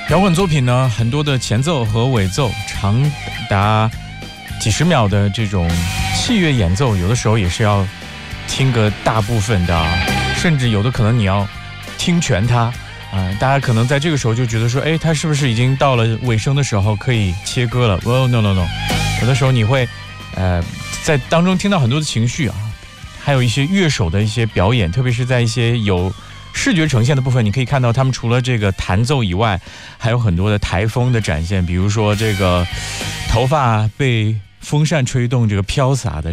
摇滚作品呢，很多的前奏和尾奏长达几十秒的这种器乐演奏，有的时候也是要听个大部分的，甚至有的可能你要听全它。大家可能在这个时候就觉得说，它是不是已经到了尾声的时候可以切歌了？No， 有的时候你会在当中听到很多的情绪啊，还有一些乐手的一些表演，特别是在一些有视觉呈现的部分，你可以看到他们除了这个弹奏以外，还有很多的台风的展现，比如说这个头发被风扇吹动，这个飘洒的